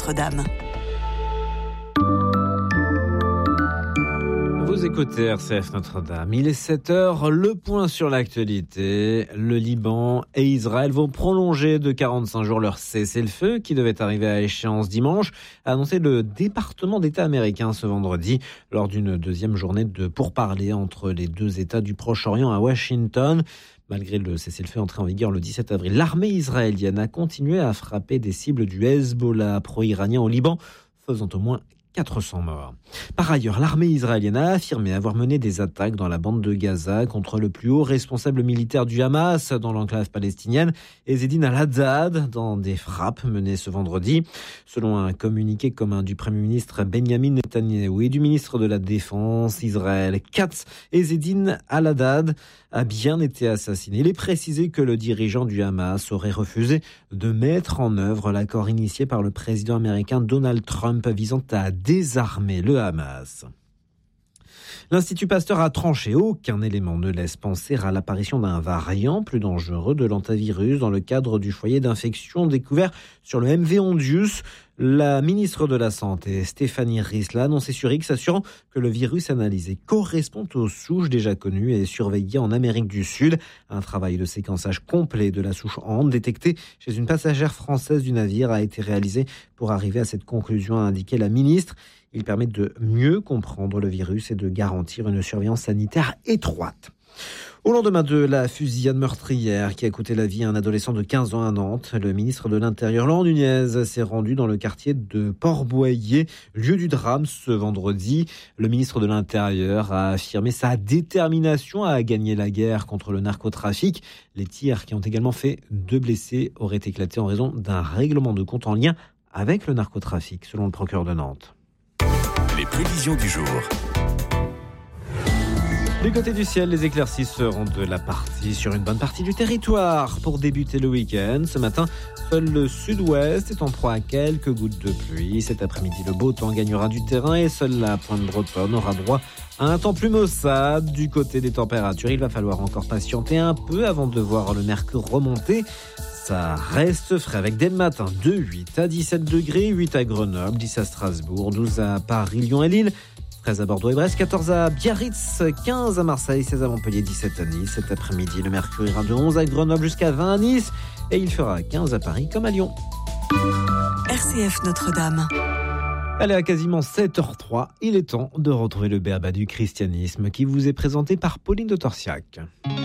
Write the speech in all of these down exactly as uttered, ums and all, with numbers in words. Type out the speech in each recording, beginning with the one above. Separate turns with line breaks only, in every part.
Notre-Dame.
Vous écoutez R C F Notre-Dame, il est sept heures, le point sur l'actualité. Le Liban et Israël vont prolonger de quarante-cinq jours leur cessez-le-feu qui devait arriver à échéance dimanche, a annoncé le département d'État américain ce vendredi lors d'une deuxième journée de pourparlers entre les deux États du Proche-Orient à Washington. Malgré le cessez-le-feu entré en vigueur le dix-sept avril, l'armée israélienne a continué à frapper des cibles du Hezbollah pro-iranien au Liban, faisant au moins quatre cents morts. Par ailleurs, l'armée israélienne a affirmé avoir mené des attaques dans la bande de Gaza contre le plus haut responsable militaire du Hamas dans l'enclave palestinienne, Ezzedine Al-Haddad, dans des frappes menées ce vendredi. Selon un communiqué commun du Premier ministre Benjamin Netanyahou et du ministre de la Défense Israël Katz, Ezzedine Al-Haddad a bien été assassiné. Il est précisé que le dirigeant du Hamas aurait refusé de mettre en œuvre l'accord initié par le président américain Donald Trump visant à désarmer le Hamas. L'Institut Pasteur a tranché. Aucun élément ne laisse penser à l'apparition d'un variant plus dangereux de l'hantavirus dans le cadre du foyer d'infection découvert sur le M V Ondius. La ministre de la Santé, Stéphanie Ries, l'a annoncé sur X, assurant que le virus analysé correspond aux souches déjà connues et surveillées en Amérique du Sud. Un travail de séquençage complet de la souche Ande détectée chez une passagère française du navire a été réalisé pour arriver à cette conclusion, a indiqué la ministre. Il permet de mieux comprendre le virus et de garantir une surveillance sanitaire étroite. Au lendemain de la fusillade meurtrière qui a coûté la vie à un adolescent de quinze ans à Nantes, le ministre de l'Intérieur, Laurent Nunez, s'est rendu dans le quartier de Port-Boyer, lieu du drame ce vendredi. Le ministre de l'Intérieur a affirmé sa détermination à gagner la guerre contre le narcotrafic. Les tirs qui ont également fait deux blessés auraient éclaté en raison d'un règlement de compte en lien avec le narcotrafic, selon le procureur de Nantes.
Les prévisions du jour.
Du côté du ciel, les éclaircies seront de la partie sur une bonne partie du territoire. Pour débuter le week-end, ce matin, seul le sud-ouest est en proie à quelques gouttes de pluie. Cet après-midi, le beau temps gagnera du terrain et seule la pointe bretonne aura droit à un temps plus maussade. Du côté des températures, il va falloir encore patienter un peu avant de voir le mercure remonter. Ça reste frais avec dès le matin de huit à dix-sept degrés, huit à Grenoble, dix à Strasbourg, douze à Paris, Lyon et Lille, treize à Bordeaux et Brest, quatorze à Biarritz, quinze à Marseille, seize à Montpellier, dix-sept à Nice. Cet après-midi, le mercure ira de onze à Grenoble jusqu'à vingt à Nice et il fera quinze à Paris comme à Lyon.
R C F Notre-Dame.
Allez, à quasiment sept heures zéro trois, il est temps de retrouver le béaba du christianisme qui vous est présenté par Pauline de Torsiac.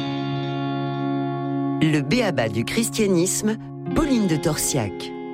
Le béaba du christianisme, Pauline de Torsiac.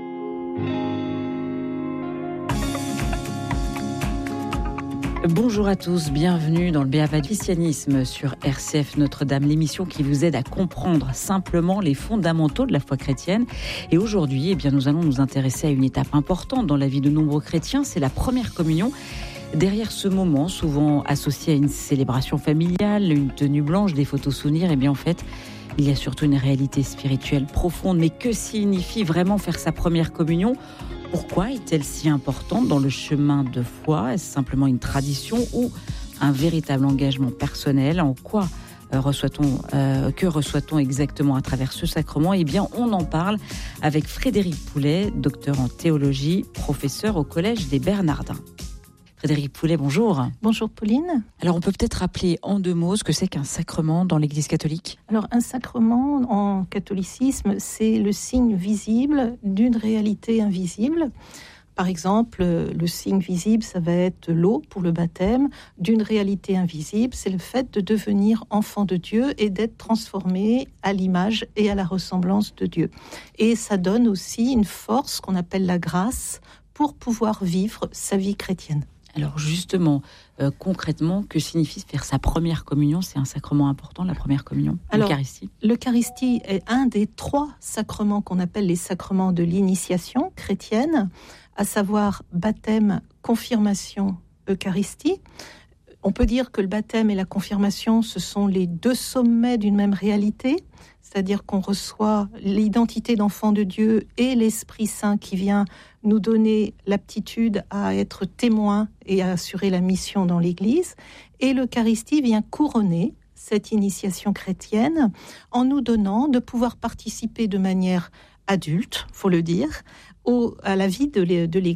Bonjour à tous, bienvenue dans le béaba du christianisme sur R C F Notre-Dame, l'émission qui vous aide à comprendre simplement les fondamentaux de la foi chrétienne. Et aujourd'hui, eh bien, nous allons nous intéresser à une étape importante dans la vie de nombreux chrétiens, c'est la première communion. Derrière ce moment, souvent associé à une célébration familiale, une tenue blanche, des photos souvenirs, eh bien en fait, il y a surtout une réalité spirituelle profonde. Mais que signifie vraiment faire sa première communion ? Pourquoi est-elle si importante dans le chemin de foi ? Est-ce simplement une tradition ou un véritable engagement personnel ? En quoi euh, reçoit-on, euh, que reçoit-on exactement à travers ce sacrement ? Eh bien, on en parle avec Frédéric Poulet, docteur en théologie, professeur au Collège des Bernardins. Frédéric Poulet, bonjour.
Bonjour Pauline.
Alors on peut peut-être rappeler en deux mots ce que c'est qu'un sacrement dans l'Église catholique ?
Alors un sacrement en catholicisme, c'est le signe visible d'une réalité invisible. Par exemple, le signe visible, ça va être l'eau pour le baptême. D'une réalité invisible, c'est le fait de devenir enfant de Dieu et d'être transformé à l'image et à la ressemblance de Dieu. Et ça donne aussi une force qu'on appelle la grâce pour pouvoir vivre sa vie chrétienne.
Alors justement, euh, concrètement, que signifie faire sa première communion ? C'est un sacrement important, la première communion,
Alors,
l'Eucharistie.
L'Eucharistie est un des trois sacrements qu'on appelle les sacrements de l'initiation chrétienne, à savoir baptême, confirmation, Eucharistie. On peut dire que le baptême et la confirmation, ce sont les deux sommets d'une même réalité, c'est-à-dire qu'on reçoit l'identité d'enfant de Dieu et l'Esprit Saint qui vient nous donner l'aptitude à être témoin et à assurer la mission dans l'Église. Et l'Eucharistie vient couronner cette initiation chrétienne en nous donnant de pouvoir participer de manière adulte, faut le dire, au, à la vie de l'Église.